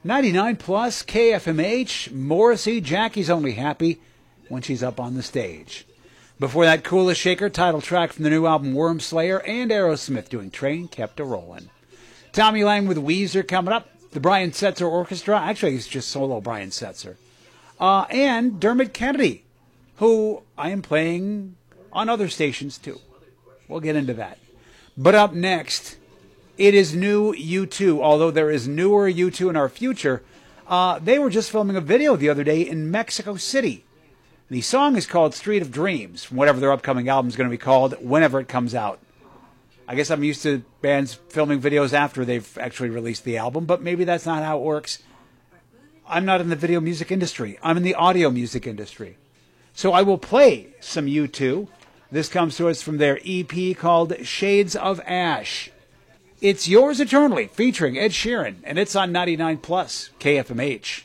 99 plus KFMH, Morrissey, Jackie's only happy when she's up on the stage. Before that, Coolest Shaker, title track from the new album Worm Slayer, and Aerosmith doing Train Kept A-Rollin'. Tommy Lang with Weezer coming up. The Brian Setzer Orchestra, actually it's just solo Brian Setzer. And Dermot Kennedy, who I am playing on other stations too. We'll get into that. But up next, it is new U2. Although there is newer U2 in our future, they were just filming a video the other day in Mexico City. The song is called Street of Dreams, from whatever their upcoming album is going to be called, whenever it comes out. I guess I'm used to bands filming videos after they've actually released the album, but maybe that's not how it works. I'm not in the video music industry. I'm in the audio music industry. So I will play some U2. This comes to us from their EP called Shades of Ash. It's Yours Eternally, featuring Ed Sheeran, and it's on 99 Plus KFMH.